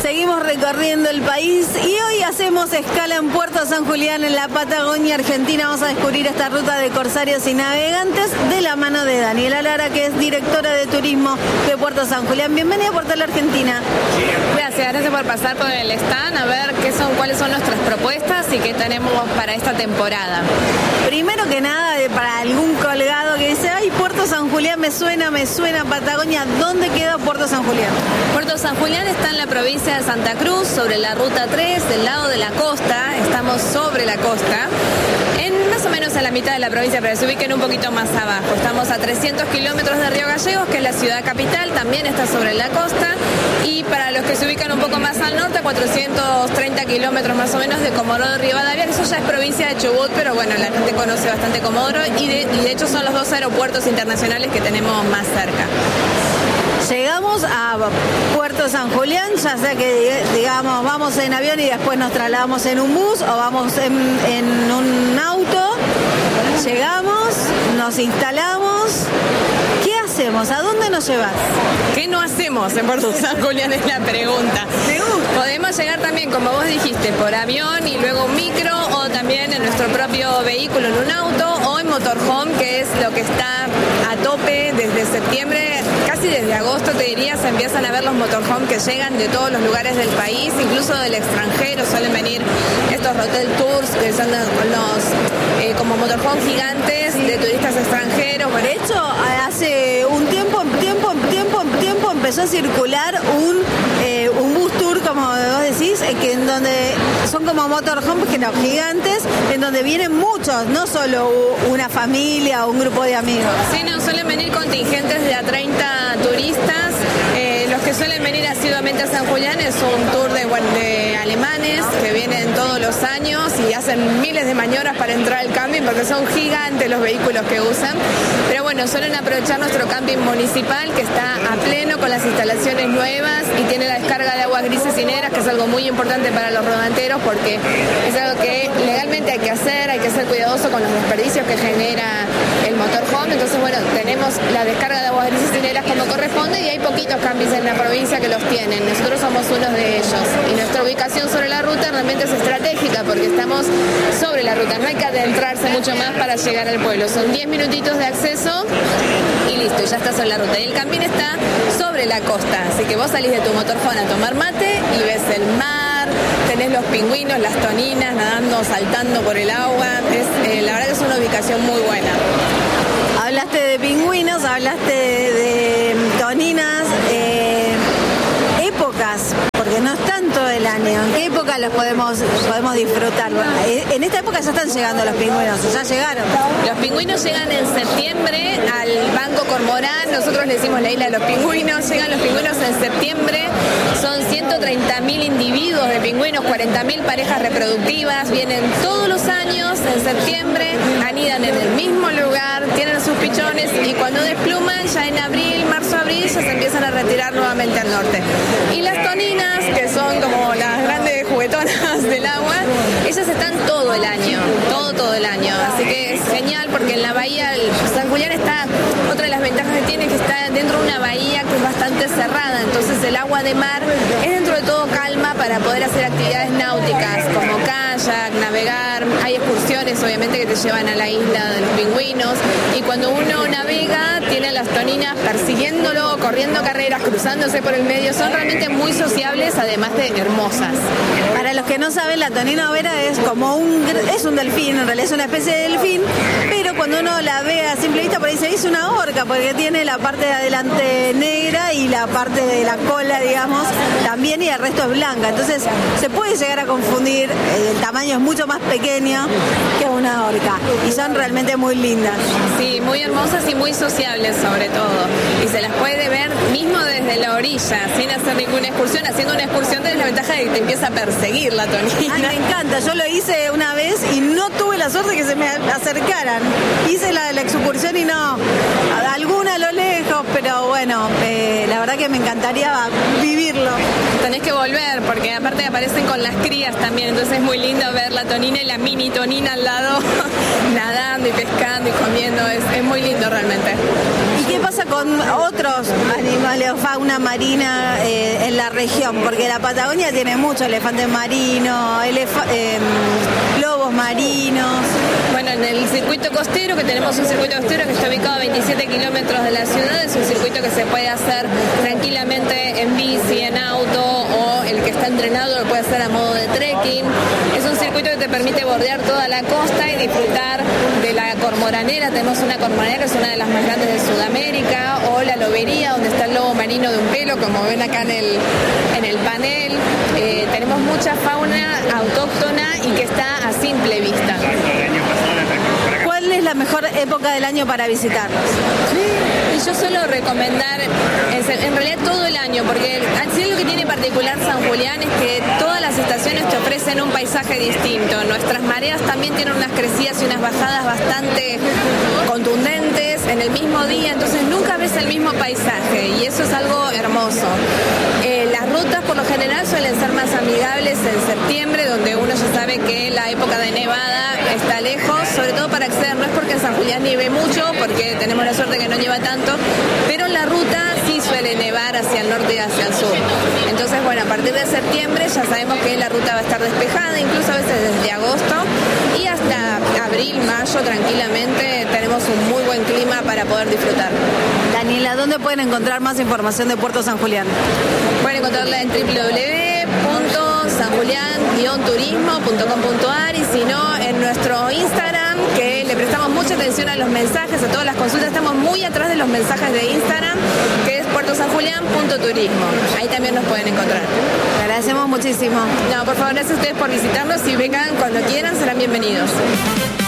Seguimos recorriendo el país y hoy hacemos escala en Puerto San Julián, en la Patagonia Argentina. Vamos a descubrir esta ruta de corsarios y navegantes de la mano de Daniela Lara, que es directora de turismo de Puerto San Julián. Bienvenida a Puerto La Argentina. Gracias por pasar por el stand a ver cuáles son nuestras propuestas y qué tenemos para esta temporada. Primero que nada, para algún colgado que dice, ay, Puerto San Julián me suena Patagonia, ¿dónde queda Puerto San Julián? Puerto San Julián está en la provincia de Santa Cruz, sobre la ruta 3, del lado de la costa. Estamos sobre la costa, más o menos a la mitad de la provincia, pero se ubiquen un poquito más abajo. Estamos a 300 kilómetros de Río Gallegos, que es la ciudad capital, también está sobre la costa. Y para los que se ubican un poco más al norte, a 430 kilómetros más o menos de Comodoro Rivadavia, que eso ya es provincia de Chubut, pero bueno, la gente conoce bastante Comodoro y de hecho son los dos aeropuertos internacionales que tenemos más cerca. Llegamos a Puerto San Julián, ya sea que digamos vamos en avión y después nos trasladamos en un bus o vamos en un auto. Llegamos, nos instalamos. ¿Qué hacemos? ¿A dónde nos llevas? ¿Qué no hacemos en Puerto San Julián? Es la pregunta. Podemos llegar también, como vos dijiste, por avión y luego un micro, o también en nuestro propio vehículo, en un auto, o en motorhome, que es lo que está a tope desde septiembre, casi desde agosto te diría, se empiezan a ver los motorhome que llegan de todos los lugares del país, incluso del extranjero. Suelen venir estos hotel tours, que son los como motorhome gigantes de turistas extranjeros. De hecho, hace un tiempo empezó a circular un bus tour, como vos decís, que en donde son como motorhomes gigantes, en donde vienen muchos, no solo una familia o un grupo de amigos. Sí, no, suelen venir contingentes de a 30 turistas. Los que suelen venir asiduamente a San Julián es un tour de alemanes que vienen todos los años y hacen miles de maniobras para entrar al camping porque son gigantes los vehículos que usan. Pero bueno, suelen aprovechar nuestro camping municipal, que está a pleno con las instalaciones nuevas y tiene la descarga de aguas grises y negras, que es algo muy importante para los rodanteros porque es algo que legalmente hay que ser cuidadoso con los desperdicios que genera el motorhome. Entonces, bueno, tenemos la descarga de aguas grises y negras como corresponde y hay poquitos campings en la provincia que los tienen. Nosotros somos uno de ellos y nuestra ubicación sobre la ruta realmente es estratégica porque estamos sobre la ruta, no hay que adentrarse mucho más para llegar al pueblo, son 10 minutitos de acceso y listo, ya estás en la ruta. Y el camping está sobre la costa, así que vos salís de tu motorhome a tomar mate y ves el mar, tenés los pingüinos, las toninas nadando, saltando por el agua. La verdad que es una ubicación muy buena. Hablaste de pingüinos, hablaste de toninas, épocas, porque no es tanto el año. ¿En qué época los podemos disfrutar? En esta época ya están llegando los pingüinos, ya llegaron. Los pingüinos llegan en septiembre al Banco Cormorán, nosotros le decimos la isla de los pingüinos. Llegan los pingüinos en septiembre, son 130.000 individuos de pingüinos, 40.000 parejas reproductivas, vienen todos los años en septiembre, anidan en el mismo lugar, tienen sus pichones y cuando despluman ya en abril, marzo-abril ya se empiezan a retirar nuevamente al norte. Y las toninas, que son como las grandes juguetonas del agua, ellas están todo el año, todo el año. Así que es genial porque en la bahía, San Julián está, otra de las ventajas que tiene es que está dentro de una bahía que es bastante cerrada, entonces el agua de mar es dentro de todo calma para poder hacer actividades náuticas como kayak, navegar. Hay excursiones obviamente que te llevan a la isla de los pingüinos y cuando uno navega tiene a las toninas persiguiéndolo, corriendo carreras, cruzándose por el medio. Son realmente muy sociables, además de hermosas. Para los que no saben, la tonina overa es un delfín, en realidad es una especie de delfín, pero cuando uno la ve a simple vista por ahí se dice una orca, porque tiene la parte de adelante negra y la parte de la cola, digamos, también, y el resto es blanca. Entonces se puede llegar a confundir, el tamaño es mucho más pequeño que una orca y son realmente muy lindas. Sí, muy hermosas y muy sociables sobre todo. Y se las puede ver mismo desde la orilla, sin hacer ninguna excursión. Haciendo una excursión tenés la ventaja de que te empieza a perseguir la tonina. Ay, me encanta, yo lo hice una vez y no tuve la suerte de que se me acercaran. Hice la excursión y no, alguna a lo lejos, pero bueno, la verdad que me encantaría vivirlo. tenés que volver, porque aparte aparecen con las crías también, entonces es muy lindo ver la tonina y la mini tonina al lado, nadando y pescando y comiendo, es muy lindo realmente. ¿Y qué pasa con otros animales o fauna marina en la región? Porque la Patagonia tiene mucho elefante marino, lobos marinos. Bueno, en el circuito costero, que tenemos un circuito costero que está ubicado a 27 kilómetros de la ciudad, es un circuito que se puede hacer tranquilamente en bici, en auto, o el que está entrenado lo puede hacer a modo de trekking. Es un circuito que te permite bordear toda la costa y disfrutar de la cormoranera. Tenemos una cormoranera que es una de las más grandes de Sudamérica, o la lobería, donde está el lobo marino de un pelo, como ven acá en el panel. Tenemos mucha fauna autóctona y que está a simple vista. ¿Cuál es la mejor época del año para visitarlos? Y yo suelo recomendar, en realidad todo el año, porque así lo que tiene particular San Julián es que todas las estaciones te ofrecen un paisaje distinto. Nuestras mareas también tienen unas crecidas y unas bajadas bastante contundentes en el mismo día, entonces nunca ves el mismo paisaje y eso es algo hermoso. Las rutas por lo general suelen ser más amigables en septiembre, donde uno ya sabe que la época de nevada está lejos, sobre todo para acceder, no es porque en San Julián nieve mucho, porque tenemos la suerte que no nieva tanto, pero la ruta sí suele nevar hacia el norte y hacia el sur. Entonces, bueno, a partir de septiembre ya sabemos que la ruta va a estar despejada, incluso a veces desde agosto, y hasta abril, mayo, tranquilamente tenemos un muy buen clima para poder disfrutar. Daniela, ¿dónde pueden encontrar más información de Puerto San Julián? Pueden encontrarla en www.sanjulian-turismo.com.ar y si no, en nuestro Instagram, que le prestamos mucha atención a los mensajes, a todas las consultas, estamos muy atrás de los mensajes de Instagram, que es puertosanjulian.turismo. Ahí también nos pueden encontrar. Te agradecemos muchísimo. No, por favor, gracias a ustedes por visitarnos y vengan cuando quieran, serán bienvenidos.